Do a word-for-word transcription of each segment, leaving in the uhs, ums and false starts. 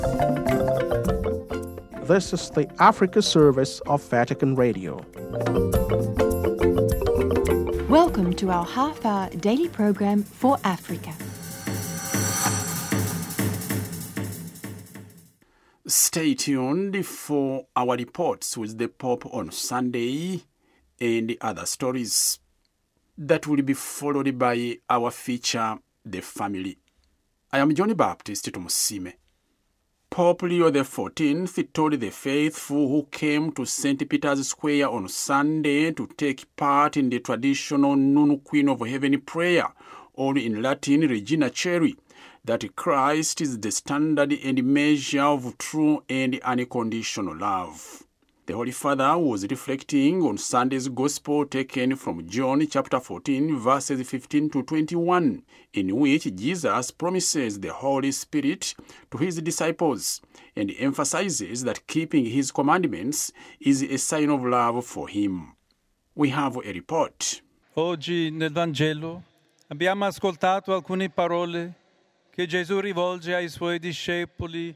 This is the Africa service of Vatican Radio. Welcome to our half-hour daily program for Africa. Stay tuned for our reports with the Pope on Sunday and other stories. That will be followed by our feature, The Family. I am Johnny Baptist Tumusime. Pope Leo the fourteenth told the faithful who came to Saint Peter's Square on Sunday to take part in the traditional Nunu Queen of Heaven prayer, or in Latin Regina Coeli, that Christ is the standard and measure of true and unconditional love. The Holy Father was reflecting on Sunday's Gospel taken from John chapter fourteen, verses fifteen to twenty-one, in which Jesus promises the Holy Spirit to his disciples and emphasizes that keeping his commandments is a sign of love for him. We have a report. Oggi nel Vangelo abbiamo ascoltato alcune parole che Gesù rivolge ai suoi discepoli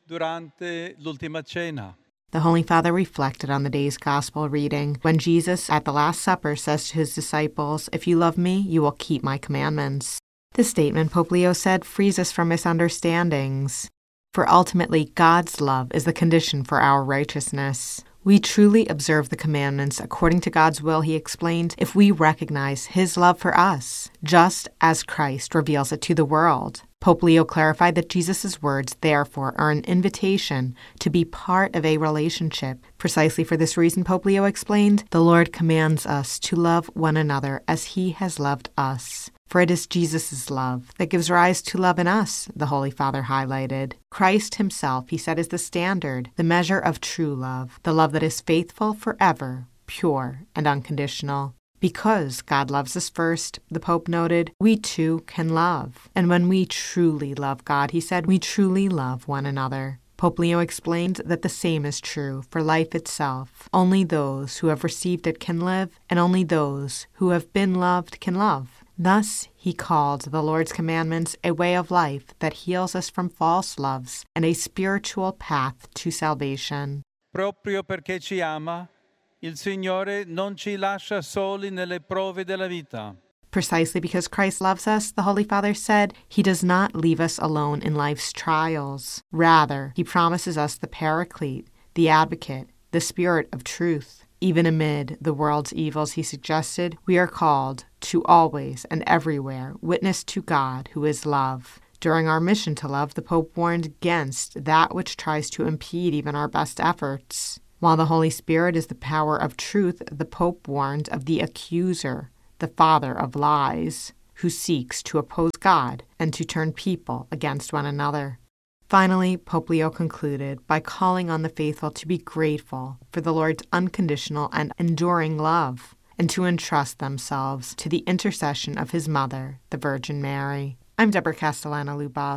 durante l'ultima cena. The Holy Father reflected on the day's Gospel reading when Jesus at the Last Supper says to his disciples, "If you love me, you will keep my commandments." This statement, Pope Leo said, frees us from misunderstandings. For ultimately, God's love is the condition for our righteousness. We truly observe the commandments according to God's will, he explained, if we recognize his love for us, just as Christ reveals it to the world. Pope Leo clarified that Jesus' words, therefore, are an invitation to be part of a relationship. Precisely for this reason, Pope Leo explained, the Lord commands us to love one another as he has loved us. For it is Jesus' love that gives rise to love in us, the Holy Father highlighted. Christ himself, he said, is the standard, the measure of true love, the love that is faithful forever, pure, and unconditional. Because God loves us first, the Pope noted, we too can love. And when we truly love God, he said, we truly love one another. Pope Leo explained that the same is true for life itself. Only those who have received it can live, and only those who have been loved can love. Thus, he called the Lord's commandments a way of life that heals us from false loves and a spiritual path to salvation. Proprio perché ci ama, il Signore non ci lascia soli nelle prove della vita. Precisely because Christ loves us, the Holy Father said, he does not leave us alone in life's trials. Rather, he promises us the Paraclete, the Advocate, the Spirit of truth. Even amid the world's evils, he suggested, we are called to always and everywhere witness to God who is love. During our mission to love, the Pope warned against that which tries to impede even our best efforts. While the Holy Spirit is the power of truth, the Pope warned of the accuser, the father of lies, who seeks to oppose God and to turn people against one another. Finally, Pope Leo concluded by calling on the faithful to be grateful for the Lord's unconditional and enduring love, and to entrust themselves to the intercession of his mother, the Virgin Mary. I'm Deborah Castellana-Lubov.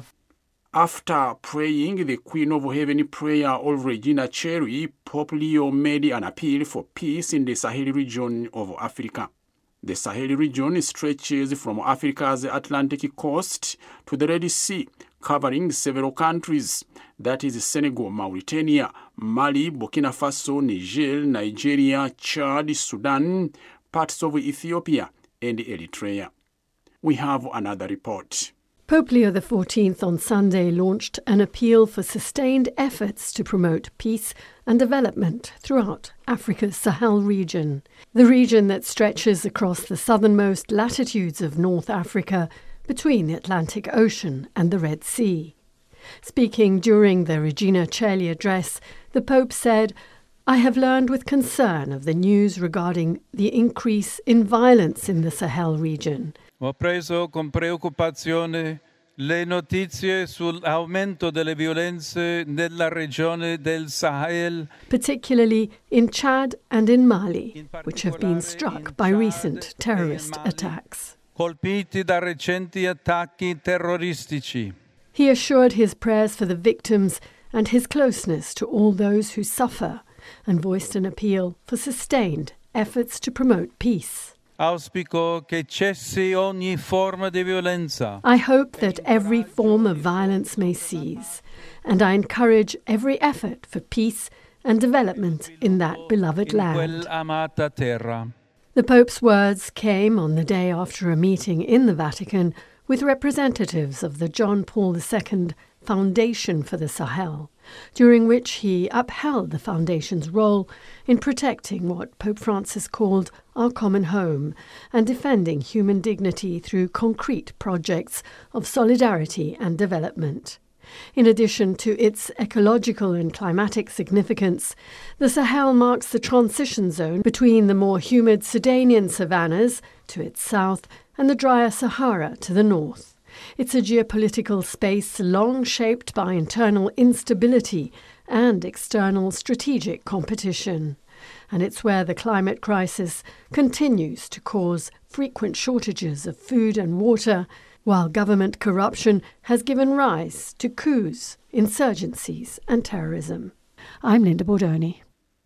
After praying the Queen of Heaven prayer of Regina Coeli, Pope Leo made an appeal for peace in the Sahel region of Africa. The Sahel region stretches from Africa's Atlantic coast to the Red Sea, covering several countries, that is Senegal, Mauritania, Mali, Burkina Faso, Niger, Nigeria, Chad, Sudan, parts of Ethiopia, and Eritrea. We have another report. Pope Leo the fourteenth on Sunday launched an appeal for sustained efforts to promote peace and development throughout Africa's Sahel region, the region that stretches across the southernmost latitudes of North Africa between the Atlantic Ocean and the Red Sea. Speaking during the Regina Coeli address, the Pope said, I have learned with concern of the news regarding the increase in violence in the Sahel region. Ho preso con preoccupazione le notizie sull'aumento delle violenze nella regione del Sahel, particularly in Chad and in Mali, which have been struck by recent terrorist attacks. Colpiti da recenti attacchi terroristici. He assured his prayers for the victims and his closeness to all those who suffer, and voiced an appeal for sustained efforts to promote peace. Auspico che cessi ogni forma di violenza. I hope that every form of violence may cease, and I encourage every effort for peace and development in that beloved in land. quell'amata terra. The Pope's words came on the day after a meeting in the Vatican with representatives of the John Paul the Second Foundation for the Sahel, during which he upheld the Foundation's role in protecting what Pope Francis called our common home and defending human dignity through concrete projects of solidarity and development. In addition to its ecological and climatic significance, the Sahel marks the transition zone between the more humid Sudanian savannas to its south and the drier Sahara to the north. It's a geopolitical space long shaped by internal instability and external strategic competition. And it's where the climate crisis continues to cause frequent shortages of food and water, while government corruption has given rise to coups, insurgencies and terrorism. I'm Linda Bordoni.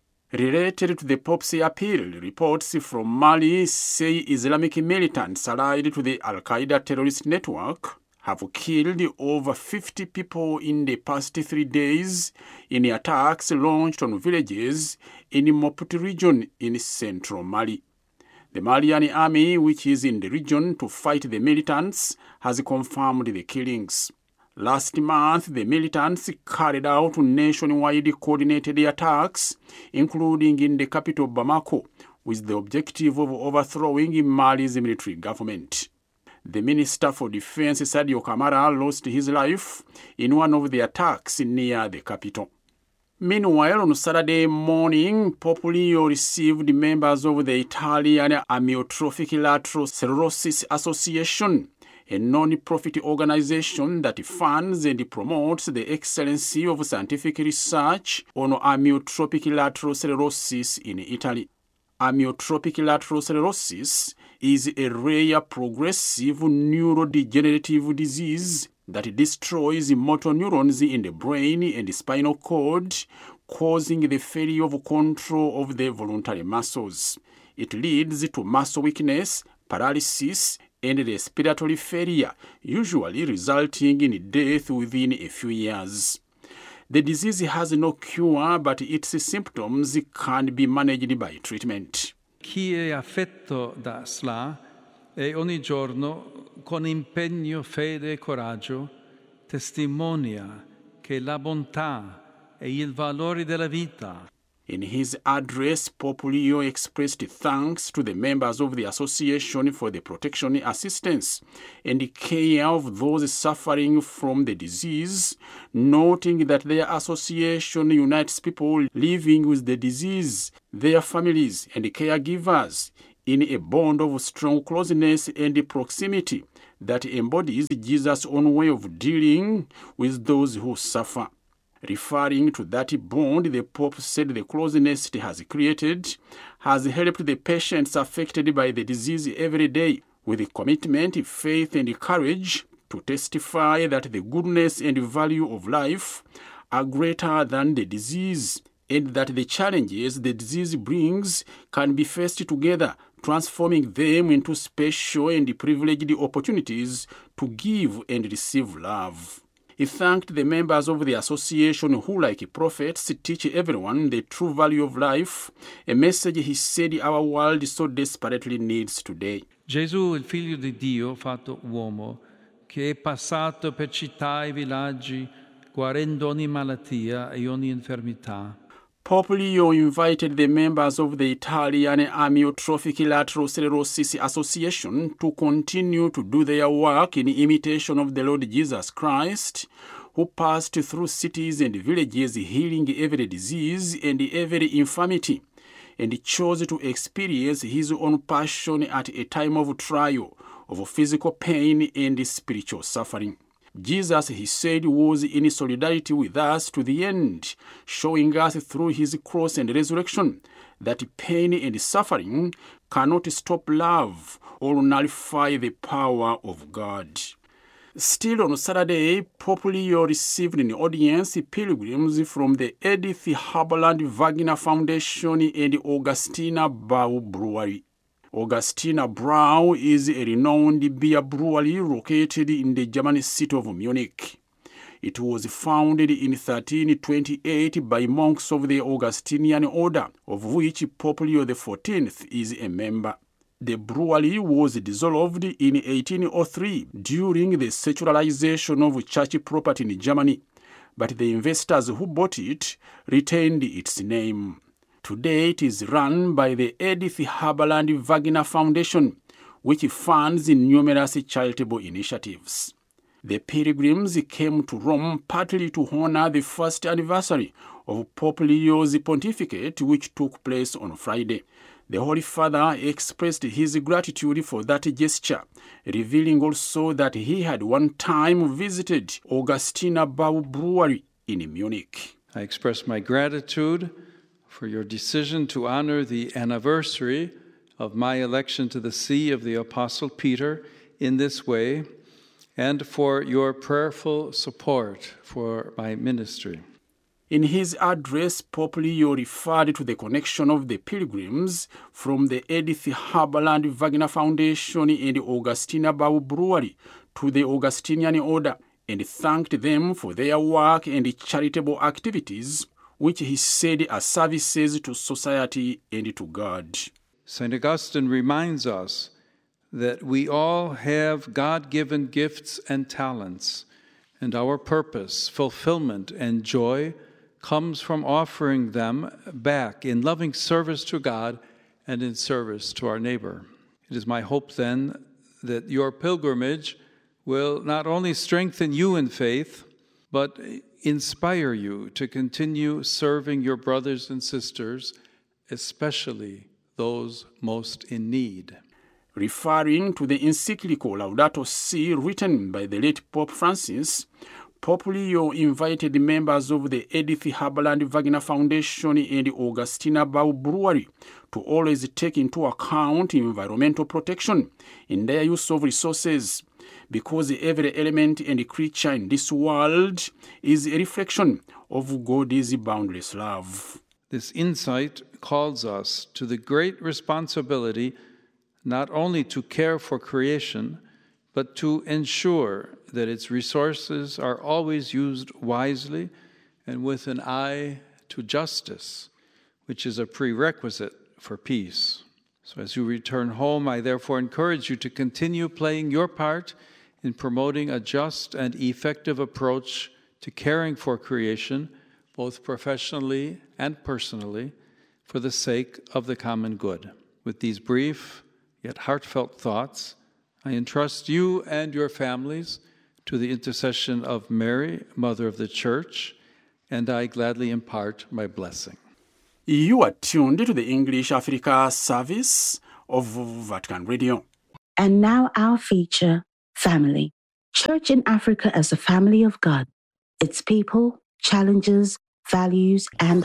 Related to the Pope's appeal, reports from Mali say Islamic militants allied to the Al-Qaeda terrorist network have killed over fifty people in the past three days in attacks launched on villages in the Mopti region in central Mali. The Malian army, which is in the region to fight the militants, has confirmed the killings. Last month, the militants carried out nationwide coordinated attacks, including in the capital Bamako, with the objective of overthrowing Mali's military government. The Minister for Defense, Sadio Kamara, lost his life in one of the attacks near the capital. Meanwhile, on Saturday morning, Popolio received members of the Italian Amyotrophic Lateral Sclerosis Association, a non-profit organization that funds and promotes the excellency of scientific research on amyotrophic lateral sclerosis in Italy. Amyotrophic lateral sclerosis is a rare progressive neurodegenerative disease that destroys motor neurons in the brain and spinal cord, causing the failure of control of the voluntary muscles. It leads to muscle weakness, paralysis, and respiratory failure, usually resulting in death within a few years. The disease has no cure, but its symptoms can be managed by treatment. Chi è affetto da S L A e ogni giorno, con impegno, fede e coraggio, testimonia che la bontà e il valore della vita. In his address, Popolio expressed thanks to the members of the Association for the Protection, Assistance, and Care of those suffering from the disease, noting that their association unites people living with the disease, their families, and caregivers in a bond of strong closeness and proximity that embodies Jesus' own way of dealing with those who suffer. Referring to that bond, the Pope said the closeness it has created has helped the patients affected by the disease every day with commitment, faith, and courage to testify that the goodness and value of life are greater than the disease, and that the challenges the disease brings can be faced together, transforming them into special and privileged opportunities to give and receive love. He thanked the members of the association who, like prophets, teach everyone the true value of life, a message he said our world so desperately needs today. Gesù, il figlio di Dio fatto uomo, che è passato per città e villaggi, guarendo ogni malattia e ogni infermità. Popolio invited the members of the Italian Amyotrophic Lateral Sclerosis Association to continue to do their work in imitation of the Lord Jesus Christ, who passed through cities and villages healing every disease and every infirmity, and chose to experience his own passion at a time of trial, of physical pain and spiritual suffering. Jesus, he said, was in solidarity with us to the end, showing us through his cross and resurrection that pain and suffering cannot stop love or nullify the power of God. Still on Saturday, Popolio received an audience pilgrims from the Edith Haberland Wagner Foundation and Augustina Bau Brewery. Augustina Brau is a renowned beer brewery located in the German city of Munich. It was founded in thirteen twenty-eight by monks of the Augustinian order, of which Pope Leo the fourteenth is a member. The brewery was dissolved in eighteen oh three during the secularization of church property in Germany, but the investors who bought it retained its name. Today it is run by the Edith Haberland Wagner Foundation, which funds numerous charitable initiatives. The pilgrims came to Rome partly to honor the first anniversary of Pope Leo's pontificate, which took place on Friday. The Holy Father expressed his gratitude for that gesture, revealing also that he had one time visited Augustina Brau Brewery in Munich. I express my gratitude for your decision to honor the anniversary of my election to the See of the Apostle Peter in this way, and for your prayerful support for my ministry. In his address, Pope Leo referred to the connection of the pilgrims from the Edith Haberland Wagner Foundation and Augustina Brau Brewery to the Augustinian order and thanked them for their work and charitable activities, which he said are services to society and to God. Saint Augustine reminds us that we all have God-given gifts and talents, and our purpose, fulfillment, and joy comes from offering them back in loving service to God and in service to our neighbor. It is my hope, then, that your pilgrimage will not only strengthen you in faith, but inspire you to continue serving your brothers and sisters, especially those most in need. Referring to the encyclical Laudato Si written by the late Pope Francis, Pope Leo invited members of the Edith Haberland Wagner Foundation and Augustina Brau Brewery to always take into account environmental protection in their use of resources, because every element and creature in this world is a reflection of God's boundless love. This insight calls us to the great responsibility not only to care for creation, but to ensure that its resources are always used wisely and with an eye to justice, which is a prerequisite for peace. So as you return home, I therefore encourage you to continue playing your part in promoting a just and effective approach to caring for creation, both professionally and personally, for the sake of the common good. With these brief yet heartfelt thoughts, I entrust you and your families to the intercession of Mary, Mother of the Church, and I gladly impart my blessing. You are tuned to the English Africa service of Vatican Radio. And now our feature, Family. Church in Africa as a family of God. Its people, challenges, values, and